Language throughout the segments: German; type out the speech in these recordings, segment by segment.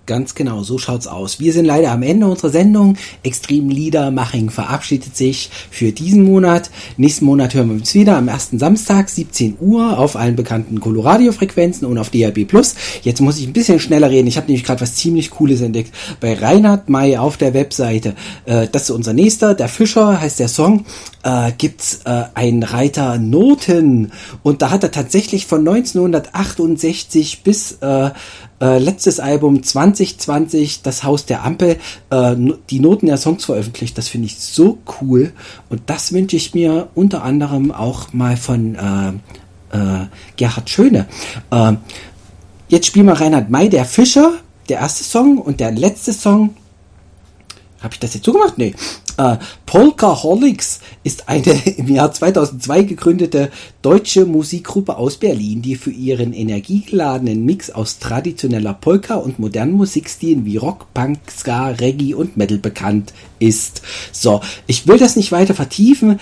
Ganz genau, so schaut's aus. Wir sind leider am Ende unserer Sendung. Extreme Liedermaching verabschiedet sich für diesen Monat. Nächsten Monat hören wir uns wieder am ersten Samstag, 17 Uhr, auf allen bekannten Coloradio-Frequenzen und auf DAB+. Jetzt muss ich ein bisschen schneller reden. Ich habe nämlich gerade was ziemlich Cooles entdeckt. Bei Reinhard May auf der Webseite. Das ist unser nächster, der Fischer heißt der Song. Gibt's einen Reiter Noten. Und da hat er tatsächlich von 1968 bis letztes Album 2020, das Haus der Ampel, die Noten der Songs veröffentlicht. Das finde ich so cool. Und das wünsche ich mir unter anderem auch mal von Gerhard Schöne. Jetzt spielen wir Reinhard May, der Fischer, der erste Song, und der letzte Song. Habe ich das jetzt so gemacht? Nee. Polkaholics ist eine im Jahr 2002 gegründete deutsche Musikgruppe aus Berlin, die für ihren energiegeladenen Mix aus traditioneller Polka und modernen Musikstilen wie Rock, Punk, Ska, Reggae und Metal bekannt ist. So, ich will das nicht weiter vertiefen.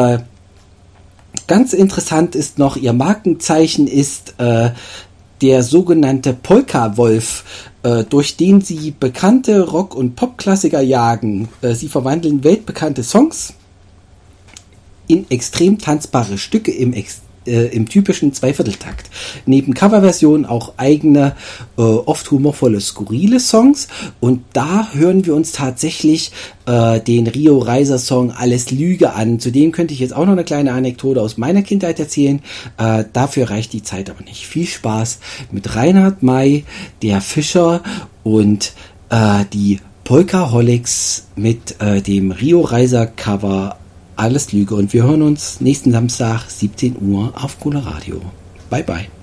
Ganz interessant ist noch, ihr Markenzeichen ist der sogenannte Polka-Wolf, durch den sie bekannte Rock- und Pop-Klassiker jagen. Sie verwandeln weltbekannte Songs in extrem tanzbare Stücke im typischen Zweivierteltakt. Neben Coverversionen auch eigene, oft humorvolle, skurrile Songs. Und da hören wir uns tatsächlich den Rio Reiser Song Alles Lüge an. Zudem könnte ich jetzt auch noch eine kleine Anekdote aus meiner Kindheit erzählen. Dafür reicht die Zeit aber nicht. Viel Spaß mit Reinhard May, der Fischer und die Polkaholics mit dem Rio Reiser Cover Alles Lüge. Und wir hören uns nächsten Samstag 17 Uhr auf Coloradio. Bye bye.